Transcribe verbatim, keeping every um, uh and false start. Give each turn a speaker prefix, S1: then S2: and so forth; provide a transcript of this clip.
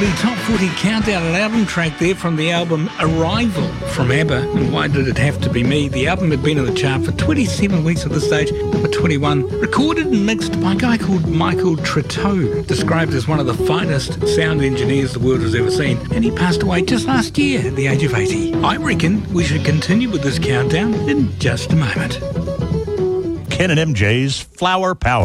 S1: The Top forty Countdown, an album track there from the album Arrival from ABBA. And why did it have to be me? The album had been on the chart for twenty-seven weeks at this stage, number twenty-one. Recorded and mixed by a guy called Michael Tretteau, described as one of the finest sound engineers the world has ever seen. And he passed away just last year at the age of eighty. I reckon we should continue with this countdown in just a moment.
S2: Ken and M J's Flower Power.